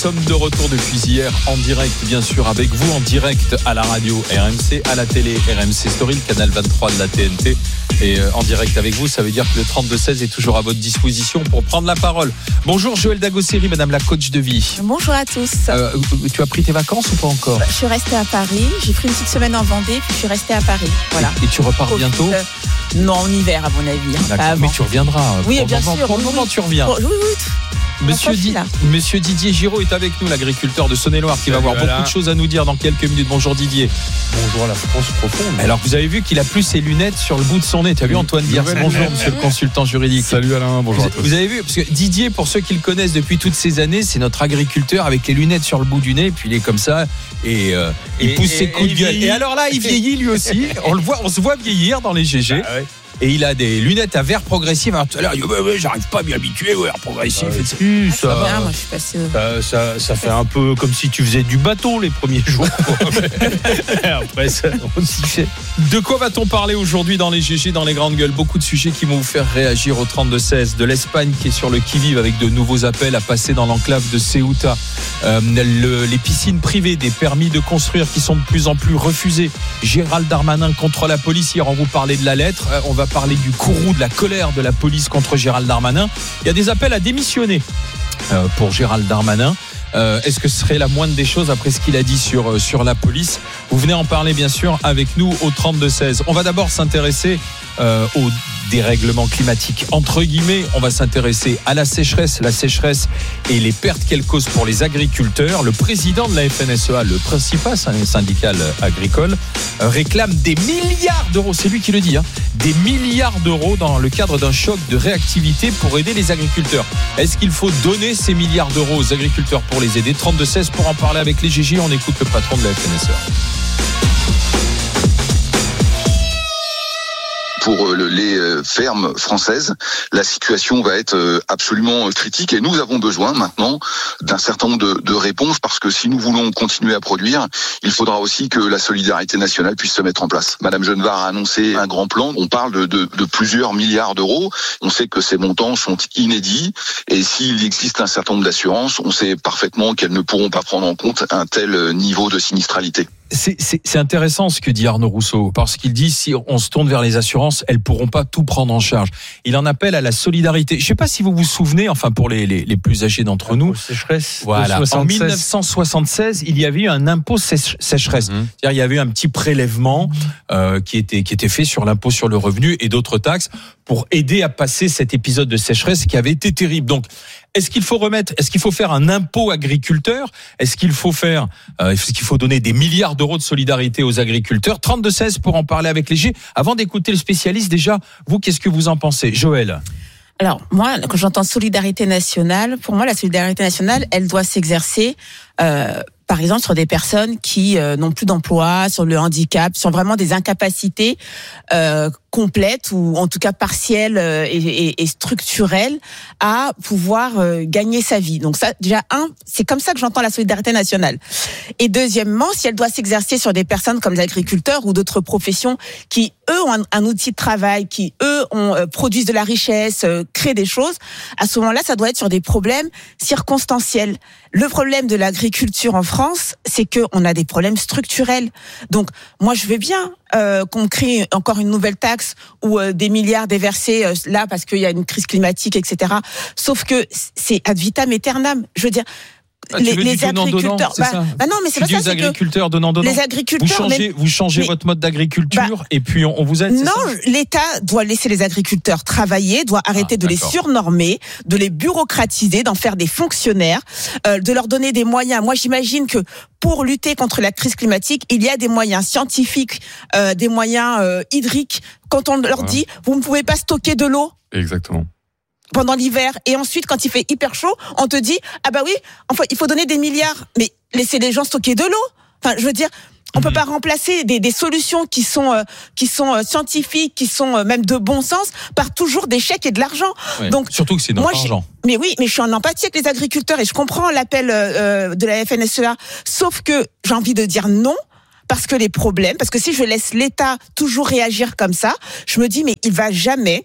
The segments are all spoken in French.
Nous sommes de retour depuis hier en direct, bien sûr, avec vous, en direct à la radio RMC, à la télé RMC Story, le canal 23 de la TNT. Et en direct avec vous, ça veut dire que le 32-16 est toujours à votre disposition pour prendre la parole. Bonjour Joëlle Dagosseri, madame la coach de vie. Bonjour à tous. Tu as pris tes vacances ou pas encore ? Je suis restée à Paris, j'ai pris une petite semaine en Vendée, puis je suis restée à Paris. Voilà. Et tu repars bientôt ? Non, en hiver à mon avis. D'accord, mais tu reviendras. Oui, bien sûr. Pour le moment, tu reviens. Oui. Monsieur Didier Giraud est avec nous, l'agriculteur de Saône-et-Loire, qui va avoir beaucoup de choses à nous dire dans quelques minutes. Bonjour Didier. Bonjour à la France profonde. Alors vous avez vu qu'il a plus ses lunettes sur le bout de son nez. Tu as vu Antoine Diers ? Bonjour monsieur le consultant juridique. Salut Alain, bonjour à tous. Vous avez vu, parce que Didier, pour ceux qui le connaissent depuis toutes ces années, c'est notre agriculteur avec les lunettes sur le bout du nez, et puis il est comme ça et il pousse ses coups de gueule. Et alors là, il vieillit lui aussi. On se voit vieillir dans les GG. Ah ouais. Et il a des lunettes à verre progressif. Alors tout à l'heure, il dit j'arrive pas à m'y habituer au verre progressif. Moi, je suis passé. Ça fait un peu comme si tu faisais du bateau les premiers jours. Après, on s'y fait. De quoi va-t-on parler aujourd'hui dans les GG, dans les grandes gueules ? Beaucoup de sujets qui vont vous faire réagir au 32-16. De l'Espagne qui est sur le qui-vive avec de nouveaux appels à passer dans l'enclave de Ceuta. Les piscines privées, des permis de construire qui sont de plus en plus refusés. Gérald Darmanin contre la police. Hier, on vous parlait de la lettre. On va parler du courroux, de la colère de la police contre Gérald Darmanin. Il y a des appels à démissionner pour Gérald Darmanin. Est-ce que ce serait la moindre des choses après ce qu'il a dit sur la police ? Vous venez en parler bien sûr avec nous au 32-16. On va d'abord s'intéresser au dérèglement climatique. Entre guillemets, on va s'intéresser à la sécheresse et les pertes qu'elle cause pour les agriculteurs. Le président de la FNSEA, le principal syndical agricole, réclame des milliards d'euros, c'est lui qui le dit, des milliards d'euros dans le cadre d'un choc de réactivité pour aider les agriculteurs. Est-ce qu'il faut donner ces milliards d'euros aux agriculteurs pour les aider ? 32-16 pour en parler avec les GG, on écoute le patron de la FNSEA. Pour les fermes françaises, la situation va être absolument critique et nous avons besoin maintenant d'un certain nombre de réponses parce que si nous voulons continuer à produire, il faudra aussi que la solidarité nationale puisse se mettre en place. Madame Genevard a annoncé un grand plan. On parle de plusieurs milliards d'euros. On sait que ces montants sont inédits et s'il existe un certain nombre d'assurances, on sait parfaitement qu'elles ne pourront pas prendre en compte un tel niveau de sinistralité. C'est intéressant ce que dit Arnaud Rousseau, parce qu'il dit si on se tourne vers les assurances, elles pourront pas tout prendre en charge. Il en appelle à la solidarité. Je sais pas si vous vous souvenez, enfin pour les plus âgés d'entre nous, sécheresse. Voilà. En 1976, il y avait eu un impôt sécheresse. C'est-à-dire il y avait eu un petit prélèvement qui était fait sur l'impôt sur le revenu et d'autres taxes pour aider à passer cet épisode de sécheresse qui avait été terrible. Donc est-ce qu'il faut faire un impôt agriculteur ? Est-ce qu'il faut donner des milliards d'euros de solidarité aux agriculteurs ? 32-16 pour en parler avec les G. Avant d'écouter le spécialiste, déjà, vous, qu'est-ce que vous en pensez ? Joëlle ? Alors, moi, quand j'entends solidarité nationale, pour moi, la solidarité nationale, elle doit s'exercer, par exemple, sur des personnes qui n'ont plus d'emploi, sur le handicap, sur vraiment des incapacités complètes ou en tout cas partielles et structurelles à pouvoir gagner sa vie. Donc ça, déjà, c'est comme ça que j'entends la solidarité nationale. Et deuxièmement, si elle doit s'exercer sur des personnes comme les agriculteurs ou d'autres professions qui, eux, ont un outil de travail, qui, eux, produisent de la richesse, créent des choses, à ce moment-là, ça doit être sur des problèmes circonstanciels. Le problème de l'agriculture en France, c'est qu'on a des problèmes structurels. Donc, moi, je veux bien qu'on crée encore une nouvelle taxe ou des milliards déversés là parce qu'il y a une crise climatique, etc. Sauf que c'est ad vitam aeternam. Je veux dire, les agriculteurs, non, mais c'est pas ça. Les agriculteurs donnant. Les agriculteurs, vous changez votre mode d'agriculture et puis on vous aide. Non, l'État doit laisser les agriculteurs travailler, doit arrêter de les surnormer, de les bureaucratiser, d'en faire des fonctionnaires, de leur donner des moyens. Moi, j'imagine que pour lutter contre la crise climatique, il y a des moyens scientifiques, des moyens hydriques. Quand on leur dit, vous ne pouvez pas stocker de l'eau. Exactement. Pendant l'hiver, et ensuite quand il fait hyper chaud, on te dit oui, enfin il faut donner des milliards, mais laissez les gens stocker de l'eau. Enfin, je veux dire, on peut pas remplacer des solutions qui sont scientifiques, qui sont même de bon sens, par toujours des chèques et de l'argent. Ouais, donc surtout que c'est notre argent. Mais oui, mais je suis en empathie avec les agriculteurs et je comprends l'appel de la FNSEA, sauf que j'ai envie de dire non. Parce que si je laisse l'État toujours réagir comme ça, je me dis mais il va jamais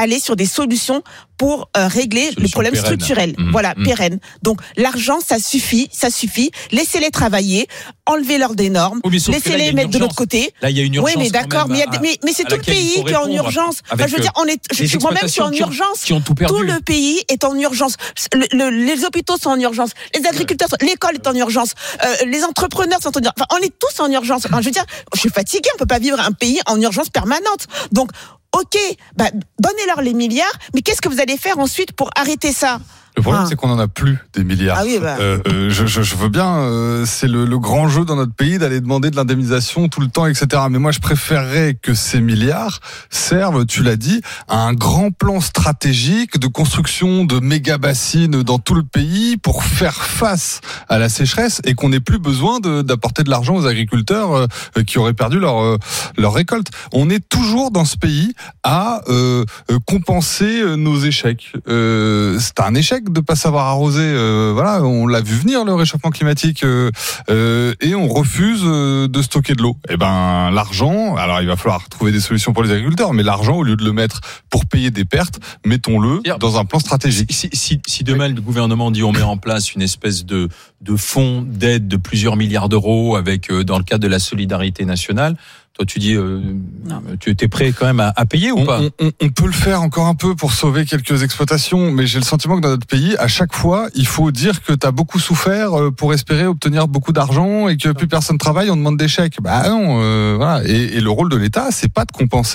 aller sur des solutions pour régler le problème pérenne. structurel. Voilà, pérenne. Donc l'argent, ça suffit. Laissez-les travailler, enlevez-leur des normes, laissez-les mettre de l'autre côté. Là, il y a une urgence. Oui, mais d'accord, mais c'est tout le pays qui est en urgence. Enfin, je veux dire, moi-même, je suis en urgence. Qui ont tout perdu. Tout le pays est en urgence. Les hôpitaux sont en urgence. Les agriculteurs, l'école est en urgence. Les entrepreneurs sont en urgence. Enfin, on est tous en urgence. Enfin, je veux dire, je suis fatiguée. On peut pas vivre un pays en urgence permanente. Donc, ok, donnez-leur les milliards, mais qu'est-ce que vous allez faire ensuite pour arrêter ça ? Le problème, c'est qu'on en a plus des milliards. Ah oui, je veux bien, c'est le grand jeu dans notre pays d'aller demander de l'indemnisation tout le temps, etc. Mais moi, je préférerais que ces milliards servent, tu l'as dit, à un grand plan stratégique de construction de méga bassines dans tout le pays pour faire face à la sécheresse et qu'on n'ait plus besoin d'apporter de l'argent aux agriculteurs qui auraient perdu leur récolte. On est toujours dans ce pays à compenser nos échecs. C'est un échec de pas savoir arroser, voilà, on l'a vu venir le réchauffement climatique et on refuse de stocker de l'eau. Et ben l'argent, alors il va falloir trouver des solutions pour les agriculteurs, mais l'argent au lieu de le mettre pour payer des pertes, mettons-le dans un plan stratégique. Si demain le gouvernement dit on met en place une espèce de fonds d'aide de plusieurs milliards d'euros avec dans le cadre de la solidarité nationale, toi, tu dis, tu étais prêt quand même à payer ou pas ? On peut le faire encore un peu pour sauver quelques exploitations, mais j'ai le sentiment que dans notre pays, à chaque fois, il faut dire que tu as beaucoup souffert pour espérer obtenir beaucoup d'argent et que plus personne travaille, on demande des chèques. Bah non, voilà. Et le rôle de l'État, c'est pas de compenser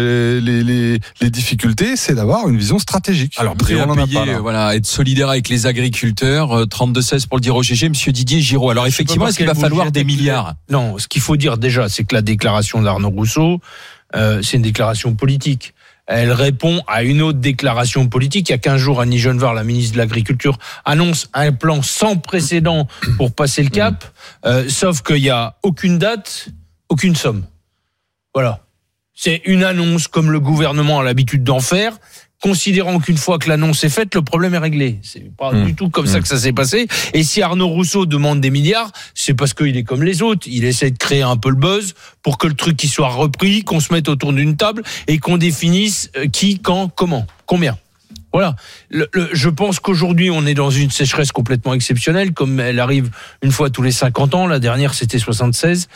les difficultés, c'est d'avoir une vision stratégique. Alors prêt à payer, voilà, être solidaire avec les agriculteurs. 32-16 pour le dire au GG. Monsieur Didier Giraud. Alors effectivement, est-ce qu'il va falloir des milliards ? Non, ce qu'il faut dire déjà, c'est que la déclaration d'Arnaud Rousseau, c'est une déclaration politique. Elle répond à une autre déclaration politique. Il y a 15 jours, Annie Genevard, la ministre de l'Agriculture, annonce un plan sans précédent pour passer le cap, sauf qu'il n'y a aucune date, aucune somme. Voilà. C'est une annonce comme le gouvernement a l'habitude d'en faire, considérant qu'une fois que l'annonce est faite, le problème est réglé. C'est pas du tout comme ça que ça s'est passé. Et si Arnaud Rousseau demande des milliards, c'est parce qu'il est comme les autres. Il essaie de créer un peu le buzz pour que le truc il soit repris, qu'on se mette autour d'une table et qu'on définisse qui, quand, comment, combien. Voilà. Je pense qu'aujourd'hui, on est dans une sécheresse complètement exceptionnelle, comme elle arrive une fois tous les 50 ans. La dernière, c'était 76.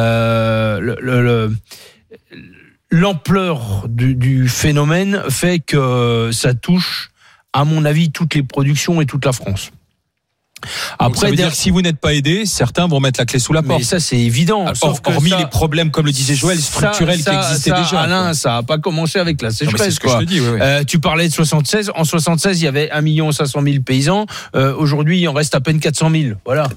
L'ampleur du phénomène fait que ça touche, à mon avis, toutes les productions et toute la France. Après, ça veut dire que si vous n'êtes pas aidé, certains vont mettre la clé sous la porte. Mais ça, c'est évident. Sauf hormis les problèmes, comme le disait Joël, structurels qui existaient déjà. Alain, ça n'a pas commencé avec la sécheresse. C'est ce que je te dis, oui. Tu parlais de 76. En 76, il y avait 1 500 000 paysans. Aujourd'hui, il en reste à peine 400 000. Voilà.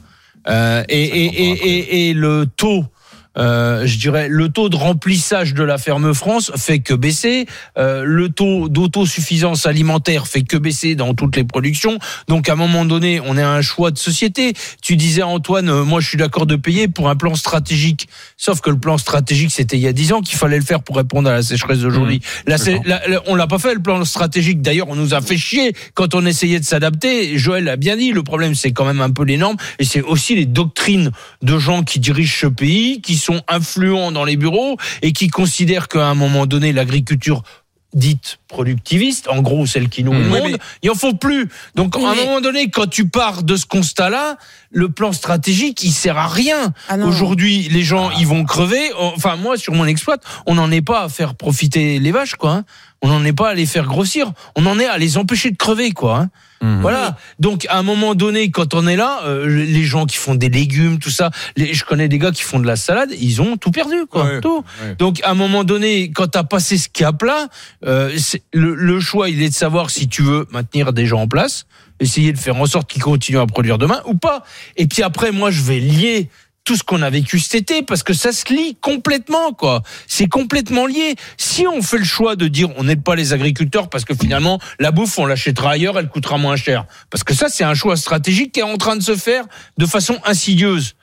Et le taux... je dirais, le taux de remplissage de la ferme France fait que baisser, le taux d'autosuffisance alimentaire fait que baisser dans toutes les productions. Donc à un moment donné, on a un choix de société. Tu disais, Antoine, moi je suis d'accord de payer pour un plan stratégique. Sauf que le plan stratégique, c'était il y a 10 ans qu'il fallait le faire pour répondre à la sécheresse d'aujourd'hui. On l'a pas fait, le plan stratégique. D'ailleurs, on nous a fait chier quand on essayait de s'adapter. Joël a bien dit, le problème c'est quand même un peu les normes et c'est aussi les doctrines de gens qui dirigent ce pays, qui sont influents dans les bureaux et qui considèrent qu'à un moment donné, l'agriculture dite productiviste, en gros celle qui nourrit le monde, il en faut plus. Donc à un moment donné, quand tu pars de ce constat-là, le plan stratégique, il sert à rien. Aujourd'hui, les gens, ils vont crever. Enfin, moi, sur mon exploit, on n'en est pas à faire profiter les vaches, quoi. On n'en est pas à les faire grossir. On en est à les empêcher de crever, quoi. Voilà. Donc, à un moment donné, quand on est là, les gens qui font des légumes, tout ça, je connais des gars qui font de la salade, ils ont tout perdu, quoi. Tout. Donc, à un moment donné, quand t'as passé ce cap-là, le choix, il est de savoir si tu veux maintenir des gens en place, essayer de faire en sorte qu'ils continuent à produire demain ou pas. Et puis après, moi, je vais lier tout ce qu'on a vécu cet été, parce que ça se lie complètement, quoi. C'est complètement lié. Si on fait le choix de dire on n'aide pas les agriculteurs parce que finalement la bouffe on l'achètera ailleurs, elle coûtera moins cher, parce que ça c'est un choix stratégique qui est en train de se faire de façon insidieuse.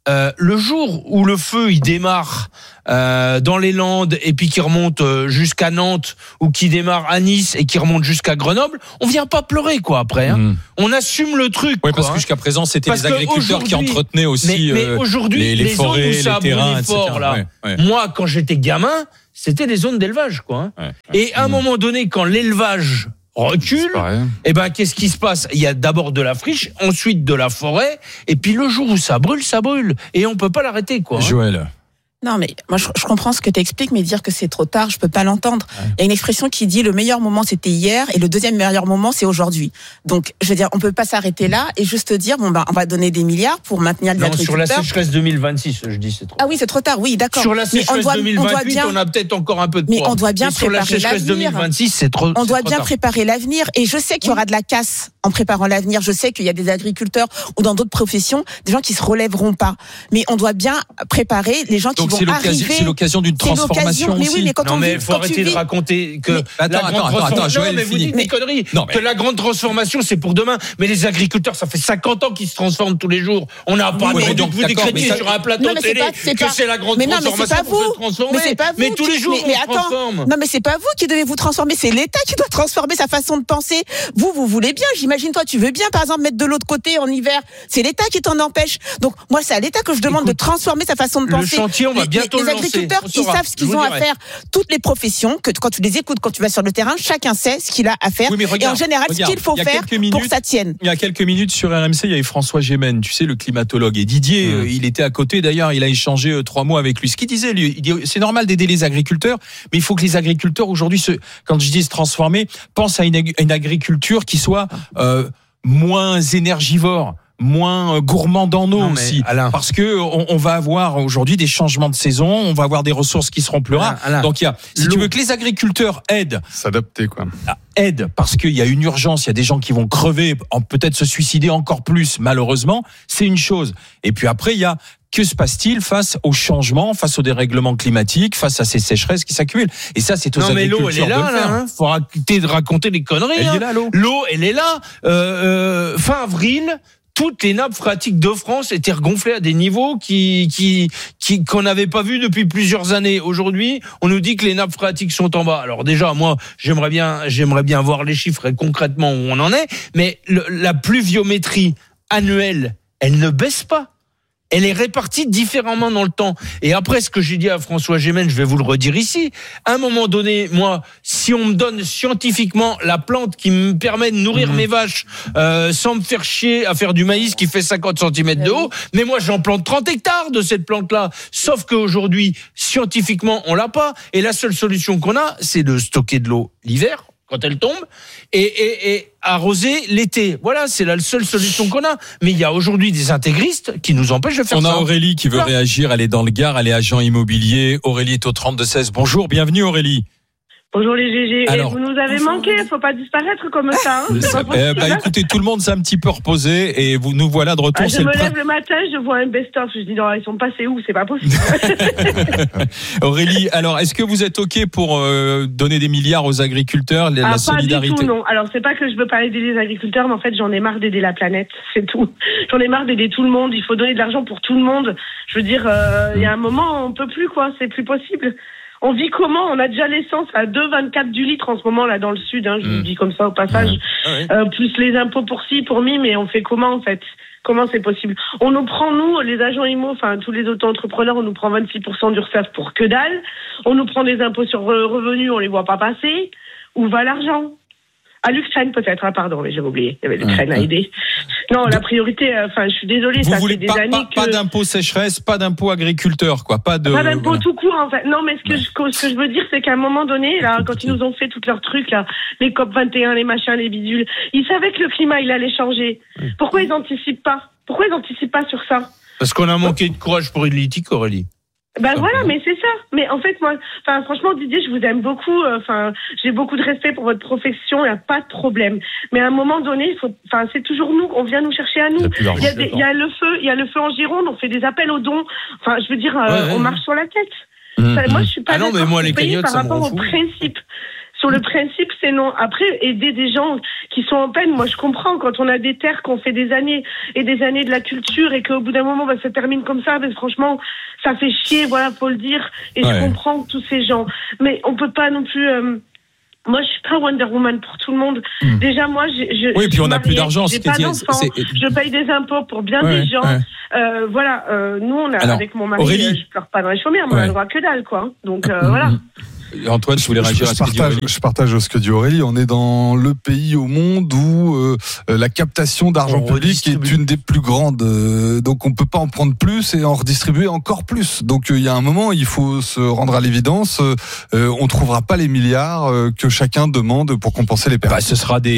le jour où le feu il démarre dans les Landes et puis qui remonte jusqu'à Nantes ou qui démarre à Nice et qui remonte jusqu'à Grenoble, on vient pas pleurer quoi après. On assume le truc. Oui, quoi, parce que jusqu'à présent c'était parce les agriculteurs qui entretenaient aussi mais aujourd'hui, les forêts, zones où ça les terrains, brûlait fort, etc. là. Ouais. Moi, quand j'étais gamin, c'était des zones d'élevage, quoi. Et à un moment donné, quand l'élevage recule, et ben qu'est-ce qui se passe? Il y a d'abord de la friche, ensuite de la forêt, et puis le jour où ça brûle, et on peut pas l'arrêter, quoi. Joël. Non, mais moi, je comprends ce que tu expliques, mais dire que c'est trop tard, je peux pas l'entendre. Il y a une expression qui dit le meilleur moment, c'était hier, et le deuxième meilleur moment, c'est aujourd'hui. Donc, je veux dire, on peut pas s'arrêter là et juste dire, bon, on va donner des milliards pour maintenir les agriculteurs. Sur la sécheresse 2026, je dis, c'est trop. Ah oui, c'est trop tard, oui, d'accord. Sur la sécheresse 2028, on a peut-être encore un peu de poids. Mais on doit bien préparer l'avenir. Sur la sécheresse 2026, c'est trop. On doit bien préparer l'avenir, et je sais qu'il y aura de la casse en préparant l'avenir. Je sais qu'il y a des agriculteurs ou dans d'autres professions, des gens qui se relèveront pas. Mais on doit bien préparer les gens qui vont arriver. C'est l'occasion d'une transformation aussi. Mais oui, mais quand on faut arrêter de raconter que attends, Joël, mais vous dites des conneries. Que la grande transformation, c'est pour demain. Mais les agriculteurs, ça fait 50 ans qu'ils se transforment tous les jours. On n'a pas entendu que vous décrétiez sur un plateau télé que c'est la grande transformation pour se transformer. Mais tous les jours, on se transforme. Non, mais c'est pas vous qui devez vous transformer, c'est l'État qui doit transformer sa façon de penser. Vous voulez bien, j'imagine, toi, tu veux bien, par exemple, mettre de l'autre côté en hiver. C'est l'État qui t'en empêche. Donc, moi, c'est à l'État que je demande de transformer sa façon de penser. Le chantier, on va bientôt le lancer. Les agriculteurs, ils savent ce qu'ils ont à faire. Toutes les professions, que quand tu les écoutes, quand tu vas sur le terrain, chacun sait ce qu'il a à faire. Et en général, ce qu'il faut faire pour que ça tienne. Il y a quelques minutes sur RMC, il y avait François Gémen, tu sais, le climatologue. Et Didier, il était à côté d'ailleurs, il a échangé 3 mots avec lui. Ce qu'il disait, lui, il dit, c'est normal d'aider les agriculteurs, mais il faut que les agriculteurs aujourd'hui, quand je dis se transformer, pensent à une agriculture qui soit moins énergivore, moins gourmand en eau aussi, Alain, parce que on va avoir aujourd'hui des changements de saison, on va avoir des ressources qui seront plus rares. Donc il y a, si tu veux que les agriculteurs aident, s'adapter quoi. Aide parce qu'il y a une urgence, il y a des gens qui vont crever, peut-être se suicider encore plus malheureusement, c'est une chose. Et puis après il y a que se passe-t-il face au changement, face au dérèglement climatique, face à ces sécheresses qui s'accumulent? Et ça, c'est aux agriculteurs l'eau, elle est là, de le faire. Faut arrêter de raconter des conneries. Elle est là, l'eau. L'eau, elle est là. Fin avril, toutes les nappes phréatiques de France étaient regonflées à des niveaux qu'on n'avait pas vu depuis plusieurs années. Aujourd'hui, on nous dit que les nappes phréatiques sont en bas. Alors déjà, moi, j'aimerais bien voir les chiffres et concrètement où on en est. Mais la pluviométrie annuelle, elle ne baisse pas. Elle est répartie différemment dans le temps. Et après, ce que j'ai dit à François Gémen, je vais vous le redire ici. À un moment donné, moi, si on me donne scientifiquement la plante qui me permet de nourrir mes vaches, sans me faire chier à faire du maïs qui fait 50 cm de haut, mais moi, j'en plante 30 hectares de cette plante-là. Sauf qu'aujourd'hui, scientifiquement, on l'a pas. Et la seule solution qu'on a, c'est de stocker de l'eau l'hiver, quand elle tombe, et arroser l'été. Voilà, c'est la seule solution qu'on a. Mais il y a aujourd'hui des intégristes qui nous empêchent de faire ça. On a Aurélie qui veut réagir, elle est dans le Gard, elle est agent immobilier. Aurélie est au 32-16. Bonjour, bienvenue Aurélie. Bonjour les GG. Alors, vous nous avez manqué, faut pas disparaître comme ça. Écoutez, tout le monde s'est un petit peu reposé et nous voilà de retour. Je me lève le matin, je vois un best-of, je dis non, ils sont passés où? C'est pas possible. Aurélie, alors est-ce que vous êtes OK pour donner des milliards aux agriculteurs, la solidarité? Pas du tout, non. Alors c'est pas que je veux pas aider les agriculteurs, mais en fait j'en ai marre d'aider la planète, c'est tout. J'en ai marre d'aider tout le monde, il faut donner de l'argent pour tout le monde. Je veux dire, il y a un moment, on peut plus quoi, c'est plus possible. On vit comment? On a déjà l'essence à 2,24 du litre en ce moment là dans le sud, je vous le dis comme ça au passage. Plus les impôts pour ci, pour mi, mais on fait comment en fait? Comment c'est possible? On nous prend, nous, les agents IMO, enfin tous les auto-entrepreneurs, on nous prend 26% d'URSSAF pour que dalle. On nous prend des impôts sur revenus, on les voit pas passer. Où va l'argent? À l'Ukraine peut-être, pardon, mais j'avais oublié, il y avait l'Ukraine à aider. Non, la priorité, je suis désolée, ça fait des années que... Pas d'impôt sécheresse, pas d'impôt agriculteur, quoi, pas d'impôt tout court, en fait. Non, mais ce que je veux dire, c'est qu'à un moment donné, là, quand ils nous ont fait tous leurs trucs, là, les COP21, les machins, les bidules, ils savaient que le climat, il allait changer. Pourquoi ils anticipent pas? Pourquoi ils anticipent pas sur ça? Parce qu'on a manqué de courage politique, Aurélie. Voilà, mais c'est ça. Mais en fait, moi, franchement, Didier, je vous aime beaucoup. J'ai beaucoup de respect pour votre profession. Il n'y a pas de problème. Mais à un moment donné, c'est toujours nous. On vient nous chercher à nous. Il y a le feu en Gironde. On fait des appels aux dons. Enfin, je veux dire, on marche sur la tête. Moi, je suis pas. Ah non, mais moi, les cagnottes, par ça me rapport rend au fou. principe. Sur le principe, c'est non. Après, aider des gens qui sont en peine, moi je comprends. Quand on a des terres qu'on fait des années et des années de la culture et qu'au bout d'un moment, ça termine comme ça, mais franchement, ça fait chier, voilà, faut le dire. Et je comprends tous ces gens. Mais on peut pas non plus... Moi, je suis pas Wonder Woman pour tout le monde. Déjà, moi, oui, puis on n'a plus d'argent. J'ai pas d'enfants. Je paye des impôts pour bien des gens. Voilà. Nous, on a, avec mon mari, Aurélie, je pleure pas dans les chaumières, mais on a le droit que dalle, quoi. Donc, voilà. Antoine, je voulais réagir à ce que dit Aurélie. Je partage ce que dit Aurélie. On est dans le pays au monde où la captation d'argent public est une des plus grandes. Donc on peut pas en prendre plus et en redistribuer encore plus. Donc il y a un moment, il faut se rendre à l'évidence. On trouvera pas les milliards que chacun demande pour compenser les pertes. Ce sera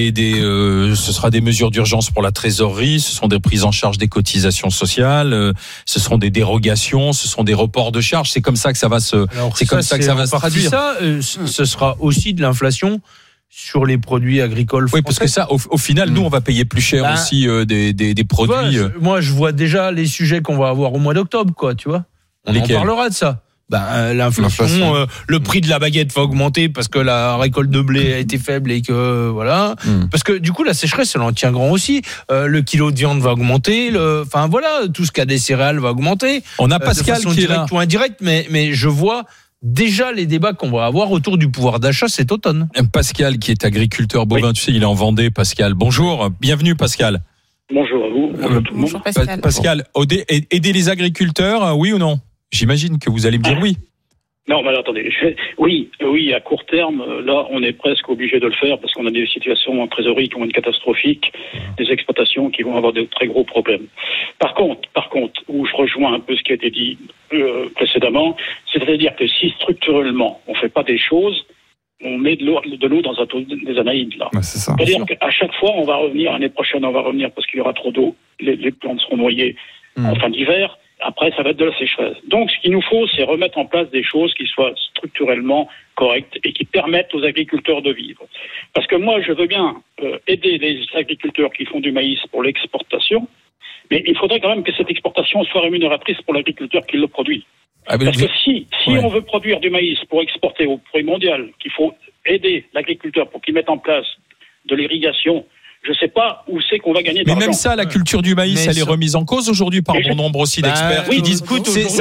des mesures d'urgence pour la trésorerie. Ce sont des prises en charge des cotisations sociales. Ce seront des dérogations. Ce sont des reports de charges. C'est comme ça que ça va se. C'est comme ça que ça va se traduire. Ce sera aussi de l'inflation sur les produits agricoles français. Oui, parce que ça, au final, nous, on va payer plus cher aussi des produits. Moi, je vois déjà les sujets qu'on va avoir au mois d'octobre, quoi, tu vois. On en parlera de ça. L'inflation, le prix de la baguette va augmenter parce que la récolte de blé a été faible et que voilà. Parce que du coup la sécheresse elle en tient grand aussi. Le kilo de viande va augmenter. Tout ce qu'il y a des céréales va augmenter. On a Pascal qui est là. Direct ou indirect, mais je vois déjà les débats qu'on va avoir autour du pouvoir d'achat cet automne. Pascal qui est agriculteur bovin, tu sais, il est en Vendée. Pascal, bonjour, bienvenue Pascal. Bonjour à vous. Bonjour Pascal. Pascal, aider les agriculteurs, oui ou non ? J'imagine que vous allez me dire oui. Non, mais attendez. Oui, à court terme, là, on est presque obligé de le faire parce qu'on a des situations en trésorerie qui vont être catastrophiques, des exploitations qui vont avoir de très gros problèmes. Par contre, où je rejoins un peu ce qui a été dit précédemment, c'est-à-dire que si structurellement on fait pas des choses, on met de l'eau dans un taux des anaïdes, là. Ouais, c'est ça. C'est-à-dire qu'à chaque fois, on va revenir, l'année prochaine, on va revenir parce qu'il y aura trop d'eau, les plantes seront noyées en fin d'hiver. Après, ça va être de la sécheresse. Donc, ce qu'il nous faut, c'est remettre en place des choses qui soient structurellement correctes et qui permettent aux agriculteurs de vivre. Parce que moi, je veux bien aider les agriculteurs qui font du maïs pour l'exportation, mais il faudrait quand même que cette exportation soit rémunératrice pour l'agriculteur qui le produit. Parce que si on veut produire du maïs pour exporter au prix mondial, qu'il faut aider l'agriculteur pour qu'il mette en place de l'irrigation, je ne sais pas où c'est qu'on va gagner de l'argent. Mais même ça, la culture du maïs, elle est remise en cause aujourd'hui par bon nombre aussi d'experts qui disent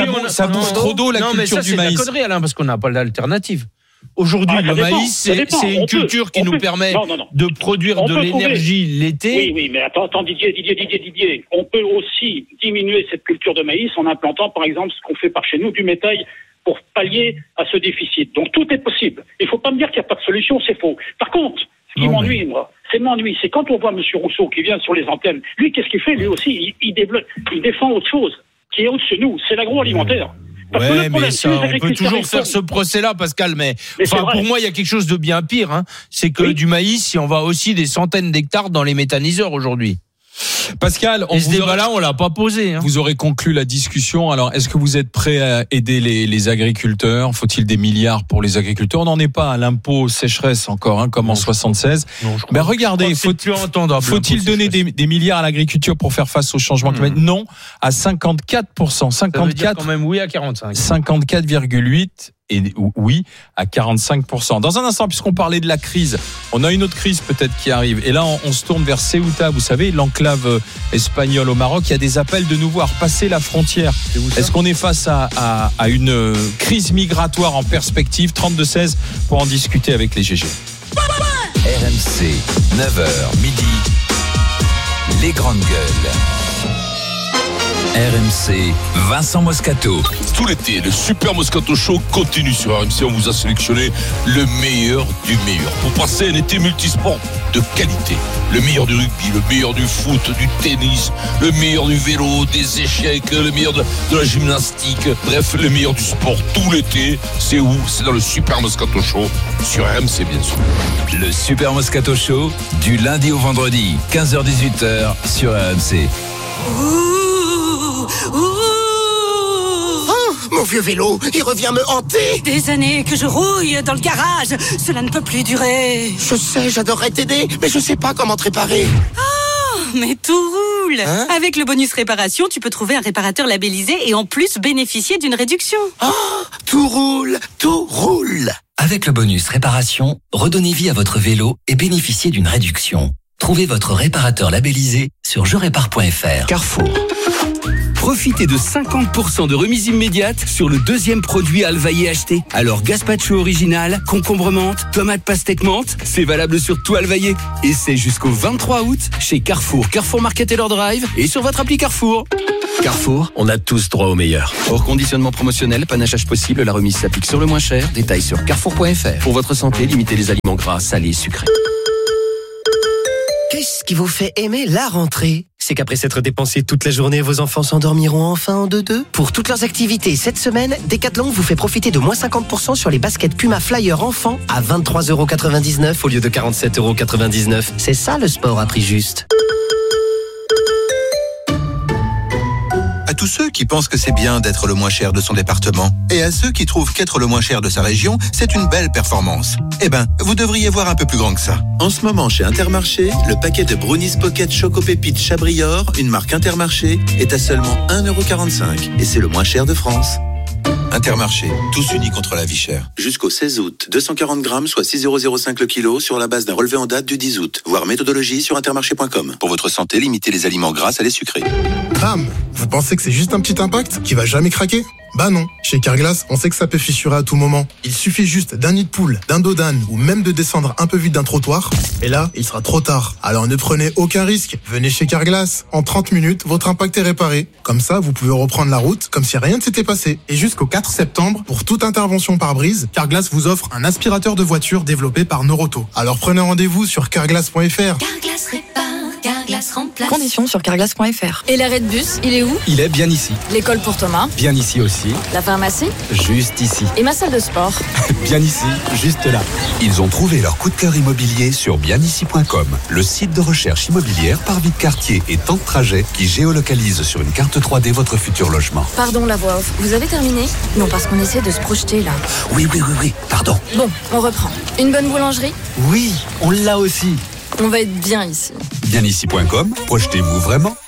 ça bouffe trop d'eau, la culture du maïs. C'est la connerie, Alain, parce qu'on n'a pas d'alternative. Aujourd'hui, le maïs, c'est une culture qui nous permet de produire de l'énergie l'été. Oui, mais attends, Didier. On peut aussi diminuer cette culture de maïs en implantant, par exemple, ce qu'on fait par chez nous, du métail, pour pallier à ce déficit. Donc tout est possible. Il ne faut pas me dire qu'il n'y a pas de solution, c'est faux. Par contre, ce qui m'ennuie, moi, c'est quand on voit M. Rousseau qui vient sur les antennes. Lui, qu'est-ce qu'il fait? Lui aussi, il défend autre chose qui est au-dessus de nous. C'est l'agroalimentaire. Mais ça, on peut toujours faire ce procès-là, Pascal, mais pour moi, il y a quelque chose de bien pire, hein. C'est que du maïs, si on va aussi des centaines d'hectares dans les méthaniseurs aujourd'hui. Pascal, ce débat-là, on l'a pas posé. Hein. Vous aurez conclu la discussion. Alors, est-ce que vous êtes prêt à aider les agriculteurs? Faut-il des milliards pour les agriculteurs? On n'en est pas à l'impôt sécheresse encore, comme en 76. Mais regardez, faut-il donner des milliards à l'agriculture pour faire face au changement climatique? Non, à 54%. 54, ça veut dire quand même oui à 45. 54,8%. Et oui, à 45%. Dans un instant, puisqu'on parlait de la crise, on a une autre crise peut-être qui arrive. Et là, on se tourne vers Ceuta, vous savez, l'enclave espagnole au Maroc. Il y a des appels de nouveau à repasser la frontière. Est-ce qu'on est face à une crise migratoire en perspective? 32-16 pour en discuter avec les GG. RMC, 9h midi, les grandes gueules. RMC, Vincent Moscato. Tout l'été, le Super Moscato Show continue sur RMC. On vous a sélectionné le meilleur du meilleur pour passer un été multisport de qualité. Le meilleur du rugby, le meilleur du foot, du tennis, le meilleur du vélo, des échecs, le meilleur de la gymnastique. Bref, le meilleur du sport tout l'été. C'est où? C'est dans le Super Moscato Show sur RMC, bien sûr. Le Super Moscato Show, du lundi au vendredi, 15h-18h sur RMC. Mon vieux vélo, il revient me hanter. Des années que je rouille dans le garage. Cela ne peut plus durer. Je sais, j'adorerais t'aider, mais je sais pas comment te réparer. Oh, mais tout roule. Avec le bonus réparation, tu peux trouver un réparateur labellisé et en plus bénéficier d'une réduction. Oh, tout roule, tout roule. Avec le bonus réparation, redonnez vie à votre vélo et bénéficiez d'une réduction. Trouvez votre réparateur labellisé sur jerépare.fr. Carrefour. Profitez de 50% de remise immédiate sur le deuxième produit Alvaillé acheté. Alors gazpacho original, concombre menthe, tomate pastèque menthe, c'est valable sur tout Alvaillé. Et c'est jusqu'au 23 août chez Carrefour, Carrefour Market et leur Drive et sur votre appli Carrefour. Carrefour, on a tous droit au meilleur. Hors conditionnement promotionnel, panachage possible, la remise s'applique sur le moins cher. Détails sur carrefour.fr. Pour votre santé, limitez les aliments gras, salés, sucrés. Qu'est-ce qui vous fait aimer la rentrée ? C'est qu'après s'être dépensé toute la journée, vos enfants s'endormiront enfin en 2-2 ? Pour toutes leurs activités cette semaine, Decathlon vous fait profiter de moins 50% sur les baskets Puma Flyer enfants à 23,99€ au lieu de 47,99€. C'est ça le sport à prix juste. À tous ceux qui pensent que c'est bien d'être le moins cher de son département, et à ceux qui trouvent qu'être le moins cher de sa région, c'est une belle performance. Eh ben, vous devriez voir un peu plus grand que ça. En ce moment, chez Intermarché, le paquet de Brownies Pocket Choco Pépites Chabrior, une marque Intermarché, est à seulement 1,45€. Et c'est le moins cher de France. Intermarché, tous unis contre la vie chère. Jusqu'au 16 août, 240 grammes, soit 6,05€ le kilo, sur la base d'un relevé en date du 10 août. Voir méthodologie sur intermarché.com. Pour votre santé, limitez les aliments gras à les sucrés. Bam! Vous pensez que c'est juste un petit impact qui va jamais craquer? Bah non, chez Carglass, on sait que ça peut fissurer à tout moment. Il suffit juste d'un nid de poule, d'un dos d'âne ou même de descendre un peu vite d'un trottoir. Et là, il sera trop tard. Alors ne prenez aucun risque. Venez chez Carglass. En 30 minutes, votre impact est réparé. Comme ça, vous pouvez reprendre la route comme si rien ne s'était passé. Et jusqu'au 4 septembre, pour toute intervention par brise, Carglass vous offre un aspirateur de voiture développé par Noroto. Alors prenez rendez-vous sur carglass.fr. Carglass répare, Carglass remplace. Conditions sur carglass.fr. Et l'arrêt de bus, il est où? Il est bien ici. L'école pour Thomas? Bien ici aussi. La pharmacie? Juste ici. Et ma salle de sport? Bien ici, juste là. Ils ont trouvé leur coup de cœur immobilier sur bienici.com, le site de recherche immobilière par vie de quartier et temps de trajet qui géolocalise sur une carte 3D votre futur logement. Pardon la voix off, vous avez terminé? Non, parce qu'on essaie de se projeter là. Oui, pardon. Bon, on reprend. Une bonne boulangerie? Oui, on l'a aussi. On va être bien ici. Bienici.com, projetez-vous vraiment.